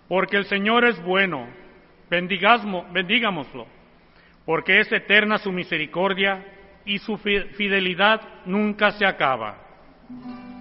Porque el Señor es bueno, bendigámoslo, porque es eterna su misericordia y su fidelidad nunca se acaba.